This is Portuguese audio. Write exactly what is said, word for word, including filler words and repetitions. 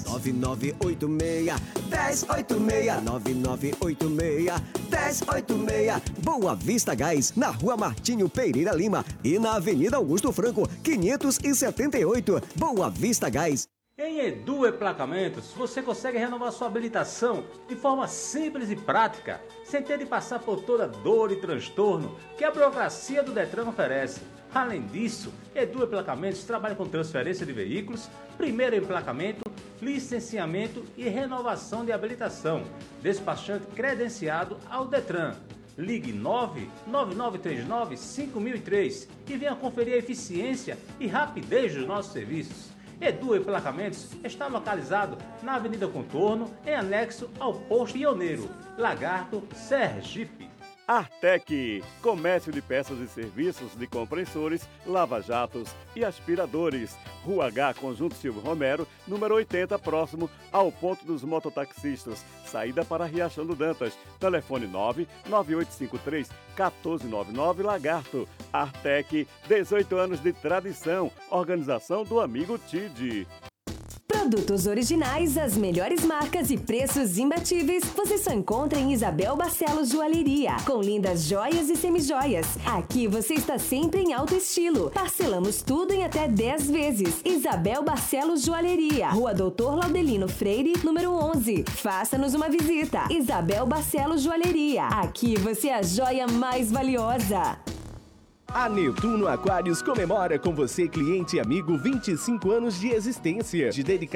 nove nove oito seis, um zero oito seis. nove nove oito seis, um zero oito seis. Boa Vista Gás, na Rua Martinho Pereira Lima e na Avenida Augusto Franco, quinhentos e setenta e oito. Boa Vista Gás. Em Edu Emplacamentos, você consegue renovar sua habilitação de forma simples e prática, sem ter de passar por toda dor e transtorno que a burocracia do Detran oferece. Além disso, Edu Emplacamentos trabalha com transferência de veículos, primeiro emplacamento, licenciamento e renovação de habilitação. Despachante credenciado ao Detran. Ligue nove nove nove três nove cinco mil e três e venha conferir a eficiência e rapidez dos nossos serviços. Edu Emplacamentos está localizado na Avenida Contorno, em anexo ao Posto Pioneiro, Lagarto, Sergipe. Artec, comércio de peças e serviços de compressores, lava-jatos e aspiradores. Rua H, Conjunto Silvio Romero, número oitenta, próximo ao ponto dos mototaxistas. Saída para Riachão do Dantas. Telefone nove nove oito cinco três um quatro nove nove, Lagarto. Artec, dezoito anos de tradição. Organização do amigo Tide. Produtos originais, as melhores marcas e preços imbatíveis você só encontra em Isabel Barcelos Joalheria, com lindas joias e semijoias. Aqui você está sempre em alto estilo. Parcelamos tudo em até dez vezes. Isabel Barcelos Joalheria, Rua Doutor Laudelino Freire, número onze. Faça-nos uma visita. Isabel Barcelos Joalheria. Aqui você é a joia mais valiosa. A Netuno Aquários comemora com você, cliente e amigo, vinte e cinco anos de existência, de dedicação